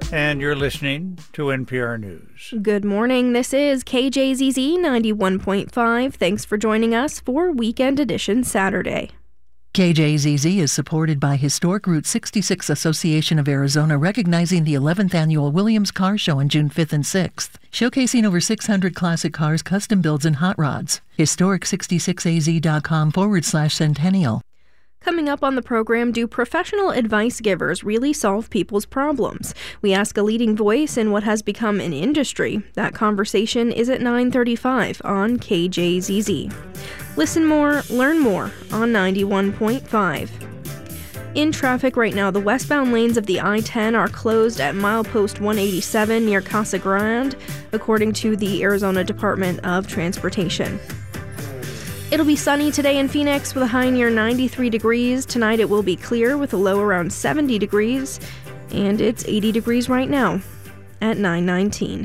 And you're listening to NPR News. Good morning. This is KJZZ 91.5. Thanks for joining us for Weekend Edition Saturday. KJZZ is supported by Historic Route 66 Association of Arizona, recognizing the 11th Annual Williams Car Show on June 5th and 6th, showcasing over 600 classic cars, custom builds, and hot rods. Historic66az.com/centennial. Coming up on the program, do professional advice givers really solve people's problems? We ask a leading voice in what has become an industry. That conversation is at 9:35 on KJZZ. Listen more, learn more on 91.5. In traffic right now, the westbound lanes of the I-10 are closed at milepost 187 near Casa Grande, according to the Arizona Department of Transportation. It'll be sunny today in Phoenix with a high near 93 degrees. Tonight it will be clear with a low around 70 degrees. And it's 80 degrees right now at 9:19.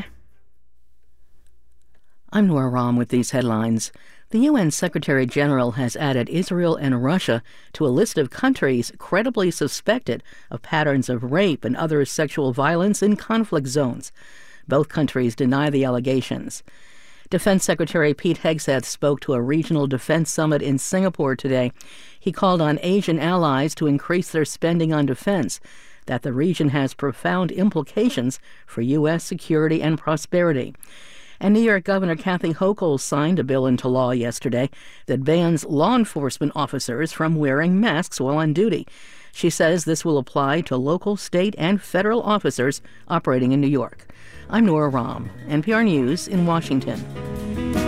I'm Nora Rahm with these headlines. The UN Secretary General has added Israel and Russia to a list of countries credibly suspected of patterns of rape and other sexual violence in conflict zones. Both countries deny the allegations. Defense Secretary Pete Hegseth spoke to a regional defense summit in Singapore today. He called on Asian allies to increase their spending on defense, that the region has profound implications for U.S. security and prosperity. And New York Governor Kathy Hochul signed a bill into law yesterday that bans law enforcement officers from wearing masks while on duty. She says this will apply to local, state, and federal officers operating in New York. I'm Nora Rahm, NPR News in Washington.